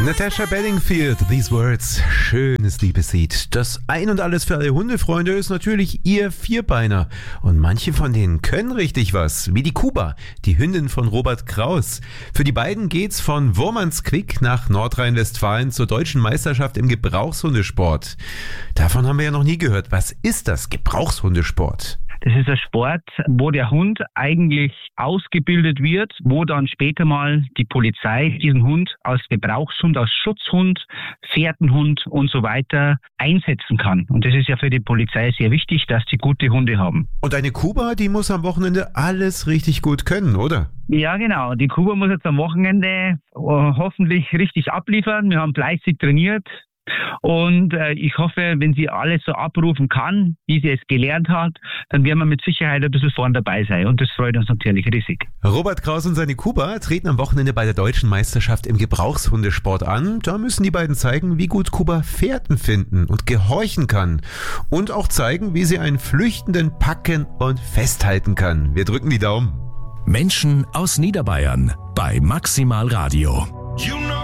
Natasha Bedingfield, These Words, schönes Liebeslied. Das Ein und Alles für alle Hundefreunde ist natürlich ihr Vierbeiner. Und manche von denen können richtig was, wie die Kuba, die Hündin von Robert Kraus. Für die beiden geht's von Wurmansquick nach Nordrhein-Westfalen zur deutschen Meisterschaft im Gebrauchshundesport. Davon haben wir ja noch nie gehört. Was ist das, Gebrauchshundesport? Das ist ein Sport, wo der Hund eigentlich ausgebildet wird, wo dann später mal die Polizei diesen Hund als Gebrauchshund, als Schutzhund, Fährtenhund und so weiter einsetzen kann. Und das ist ja für die Polizei sehr wichtig, dass die gute Hunde haben. Und eine Kuba, die muss am Wochenende alles richtig gut können, oder? Ja, genau. Die Kuba muss jetzt am Wochenende hoffentlich richtig abliefern. Wir haben fleißig trainiert. Und ich hoffe, wenn sie alles so abrufen kann, wie sie es gelernt hat, dann werden wir mit Sicherheit ein bisschen vorn dabei sein. Und das freut uns natürlich riesig. Robert Kraus und seine Kuba treten am Wochenende bei der deutschen Meisterschaft im Gebrauchshundesport an. Da müssen die beiden zeigen, wie gut Kuba Fährten finden und gehorchen kann. Und auch zeigen, wie sie einen Flüchtenden packen und festhalten kann. Wir drücken die Daumen. Menschen aus Niederbayern bei Maximal Radio.